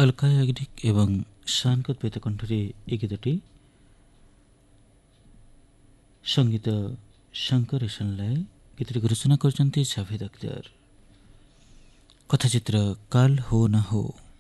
ଅଲକା ୟାଗ୍ନିକ୍ ଏବଂ ଶାନଙ୍କ ଦ୍ୱୈତ କଣ୍ଠରେ ଏ ଗୀତଟି ସଙ୍ଗୀତ ଶଙ୍କର ଏସନଲାଏ। ଗୀତଟିକୁ ରଚନା କରିଛନ୍ତି ଜାଭେଦ ଅଖ୍ତର। କଥାଚିତ୍ର କାଲ ହୋ ନା ହୋ।